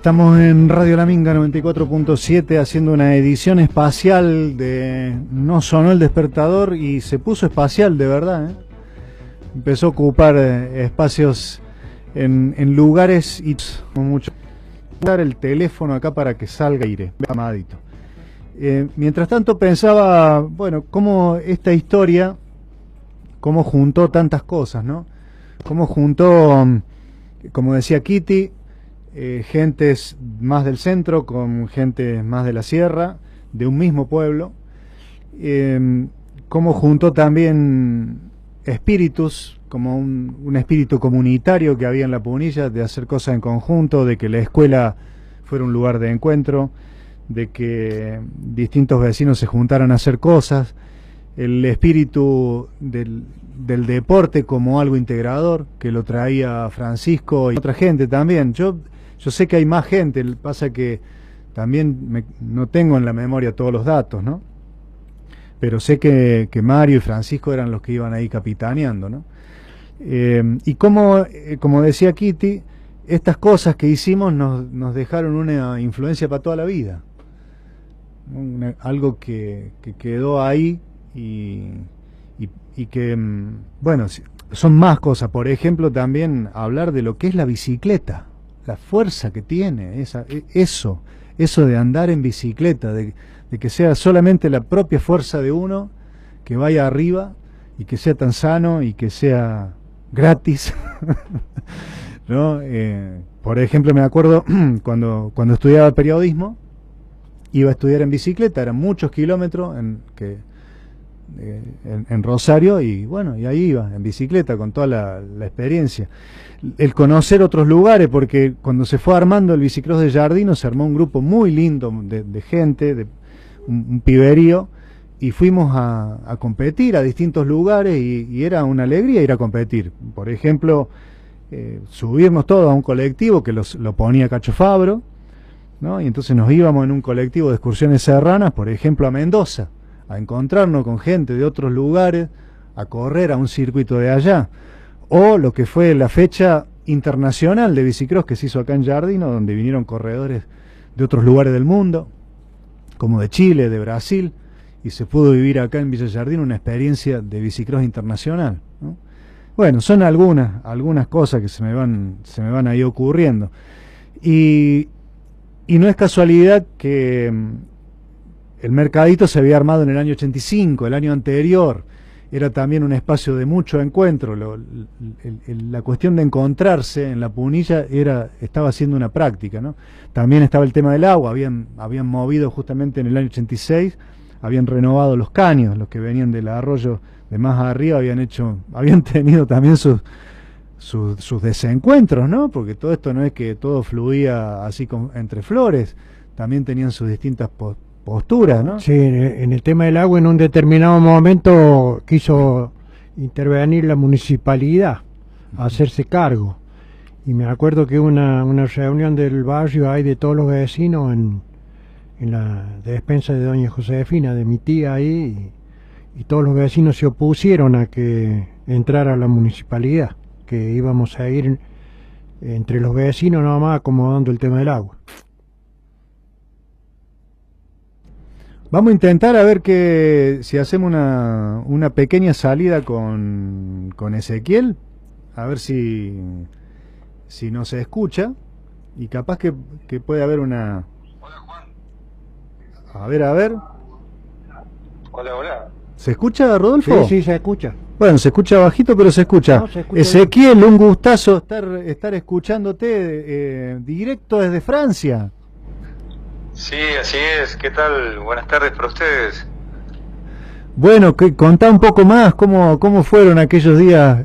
Estamos en Radio La Minga 94.7 haciendo una edición espacial de No sonó el despertador y se puso espacial de verdad, ¿eh? Empezó a ocupar espacios en lugares y con mucho. Dar el teléfono acá para que salga aire, amadito. Mientras tanto pensaba, bueno, cómo esta historia, cómo juntó tantas cosas, ¿no? Cómo juntó, como decía Kitty, gentes más del centro con gente más de la sierra, de un mismo pueblo, cómo juntó también espíritus, como un espíritu comunitario que había en la Punilla, de hacer cosas en conjunto, de que la escuela fuera un lugar de encuentro, de que distintos vecinos se juntaran a hacer cosas, el espíritu del deporte como algo integrador, que lo traía Francisco y otra gente también. Yo sé que hay más gente, pasa que también no tengo en la memoria todos los datos, ¿no? Pero sé que Mario y Francisco eran los que iban ahí capitaneando, ¿no? Y como decía Kitty, estas cosas que hicimos nos dejaron una influencia para toda la vida, algo que quedó ahí y que, bueno, son más cosas. Por ejemplo, también hablar de lo que es la bicicleta, la fuerza que tiene, eso de andar en bicicleta, de que sea solamente la propia fuerza de uno que vaya arriba y que sea tan sano y que sea gratis, ¿no? Por ejemplo, me acuerdo cuando estudiaba periodismo, iba a estudiar en bicicleta, eran muchos kilómetros en Rosario, y bueno, y ahí iba en bicicleta con toda la experiencia, el conocer otros lugares, porque cuando se fue armando el bicicross de Jardino se armó un grupo muy lindo de gente, de un piberío, y fuimos a competir a distintos lugares y era una alegría ir a competir. Por ejemplo, subirnos todos a un colectivo que lo ponía Cacho Fabro, ¿no? Y entonces nos íbamos en un colectivo de excursiones serranas, por ejemplo a Mendoza, a encontrarnos con gente de otros lugares, a correr a un circuito de allá, o lo que fue la fecha internacional de bicicross que se hizo acá en Jardino, donde vinieron corredores de otros lugares del mundo, como de Chile, de Brasil, y se pudo vivir acá en Villa Jardino una experiencia de bicicross internacional, ¿no? Bueno, son algunas cosas que se me van ahí ocurriendo, y no es casualidad que el mercadito se había armado en el año 85, el año anterior. Era también un espacio de mucho encuentro. La cuestión de encontrarse en la Punilla estaba siendo una práctica, ¿no? También estaba el tema del agua. Habían movido justamente en el año 86, habían renovado los caños, los que venían del arroyo de más arriba habían tenido también sus desencuentros, ¿no? Porque todo esto no es que todo fluía así entre flores, también tenían sus distintas posturas, ¿no? Sí, en el tema del agua en un determinado momento quiso intervenir la municipalidad, a hacerse cargo, y me acuerdo que una reunión del barrio ahí de todos los vecinos en la despensa de doña Josefina, de mi tía ahí, y todos los vecinos se opusieron a que entrara la municipalidad, que íbamos a ir entre los vecinos nada más acomodando el tema del agua. Vamos a intentar a ver si hacemos una pequeña salida con Ezequiel, a ver si no se escucha, y capaz que puede haber una... Hola, Juan. A ver. Hola. ¿Se escucha, Rodolfo? Sí, se escucha. Bueno, se escucha bajito, pero se escucha. No, se escucha Ezequiel, bien. Un gustazo estar escuchándote directo desde Francia. Sí, así es. ¿Qué tal? Buenas tardes para ustedes. Bueno, contá un poco más cómo fueron aquellos días